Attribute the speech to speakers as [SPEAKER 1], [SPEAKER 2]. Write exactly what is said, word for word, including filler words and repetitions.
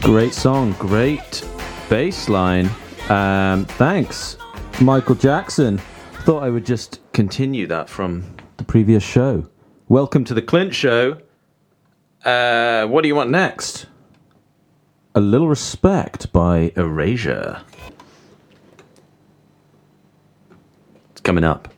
[SPEAKER 1] Great song, great bass line. Um, thanks, Michael Jackson. Thought I would just continue that from the previous show. Welcome to the Clint Show. Uh, what do you want next? A Little Respect by Erasure. It's coming up.